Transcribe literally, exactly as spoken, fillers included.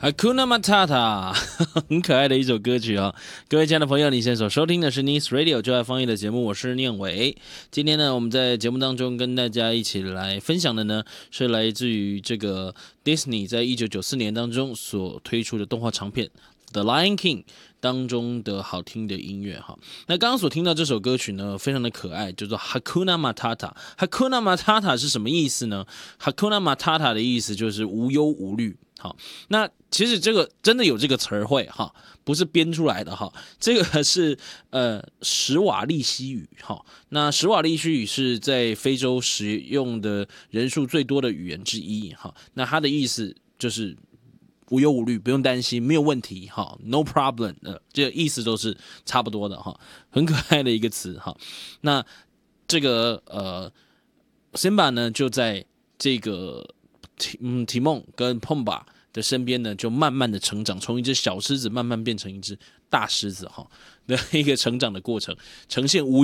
Hakuna Matata 很可爱的一首歌曲啊、哦！各位亲爱的朋友，你现在所收听的是 Nice Radio 就爱方言的节目，我是念伟。今天呢，我们在节目当中跟大家一起来分享的呢，是来自于这个 Disney 在一九九四年当中所推出的动画长片《The Lion King》当中的好听的音乐哈。那刚刚所听到这首歌曲呢，非常的可爱，叫做 Hakuna Matata。Hakuna Matata 是什么意思呢？ Hakuna Matata 的意思就是无忧无虑。好，那其实这个真的有这个词儿汇哈，不是编出来的哈。这个是呃史瓦利西语哈。那史瓦利西语是在非洲使用的人数最多的语言之一哈。那它的意思就是无忧无虑，不用担心，没有问题哈 ，no problem 的，这个意思都是差不多的哈，很可爱的一个词哈。那这个呃 ，Simba 呢就在这个嗯提梦跟 Pumba 的身边呢，就慢慢的成长，从一只小狮子慢慢变成一只大狮子哈的一个成长的过程，呈现无